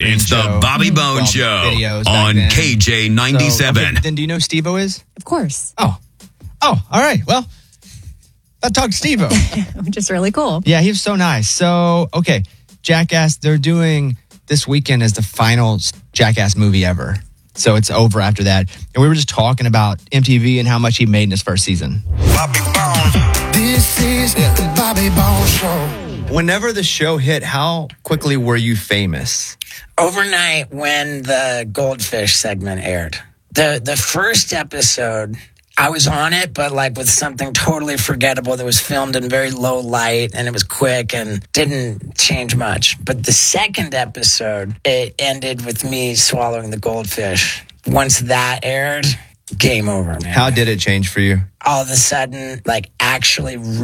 It's show. the Bobby Bone Well, Show videos back on then. KJ97. So, okay, then do you know who Steve-O is? Of course. Oh, all right. Well, I talked to Steve-O. Which is really cool. Yeah, he was so nice. So, okay, Jackass, they're doing this weekend as the final Jackass movie ever. So it's over after that. And we were just talking about MTV and how much he made in his first season. Bobby Bone. This is the Bobby Bone Show. Whenever the show hit, how quickly were you famous? Overnight when the Goldfish segment aired. The first episode, I was on it, but like with something totally forgettable that was filmed in very low light, and it was quick and didn't change much. But the second episode, it ended with me swallowing the goldfish. Once that aired, game over, man. How did it change for you? All of a sudden, like actually